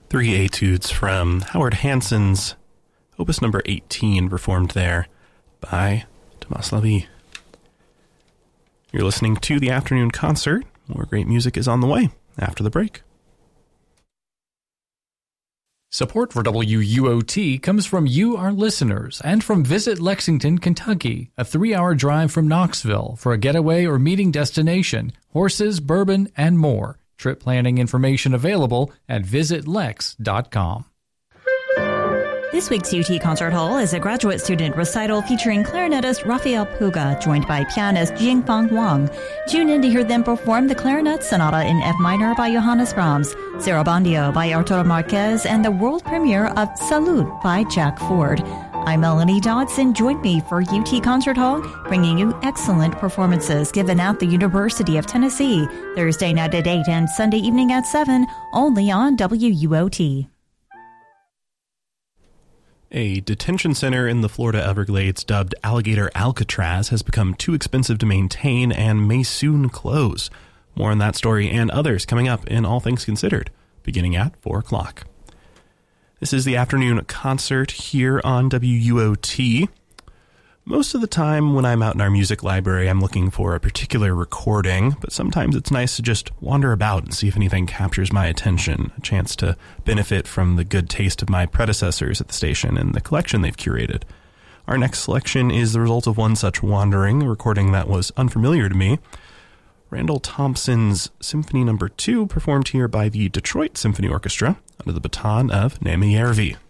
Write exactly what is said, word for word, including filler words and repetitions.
Three etudes from Howard Hanson's opus number eighteen, performed there by Tomas Lavie. You're listening to the afternoon concert. More great music is on the way after the break. Support for W U O T comes from you, our listeners, and from Visit Lexington, Kentucky, a three-hour drive from Knoxville for a getaway or meeting destination, horses, bourbon, and more. Trip planning information available at visit lex dot com. This week's U T Concert Hall is a graduate student recital featuring clarinetist Rafael Puga, joined by pianist Jingfang Wang. Tune in to hear them perform the Clarinet Sonata in F minor by Johannes Brahms, Sarabandio by Arturo Marquez, and the world premiere of Salud by Jack Ford. I'm Melanie Dodson. Join me for U T Concert Hall, bringing you excellent performances given at the University of Tennessee, Thursday night at eight and Sunday evening at seven, only on W U O T. A detention center in the Florida Everglades dubbed Alligator Alcatraz has become too expensive to maintain and may soon close. More on that story and others coming up in All Things Considered, beginning at four o'clock. This is the afternoon concert here on W U O T. Most of the time when I'm out in our music library, I'm looking for a particular recording, but sometimes it's nice to just wander about and see if anything captures my attention, a chance to benefit from the good taste of my predecessors at the station and the collection they've curated. Our next selection is the result of one such wandering, a recording that was unfamiliar to me. Randall Thompson's Symphony Number two, performed here by the Detroit Symphony Orchestra under the baton of Naomi Järvi.